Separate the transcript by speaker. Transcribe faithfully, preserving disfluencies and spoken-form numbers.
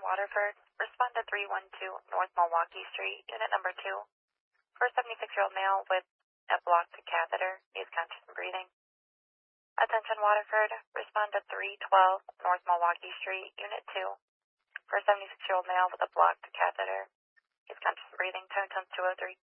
Speaker 1: Waterford, respond to three one two North Milwaukee Street, unit number two. For a seventy-six-year-old male with a blocked catheter, he is conscious and breathing. Attention Waterford, respond to three twelve North Milwaukee Street, unit two. For a seventy-six-year-old male with a blocked catheter, he is conscious and breathing. Time comes two oh three.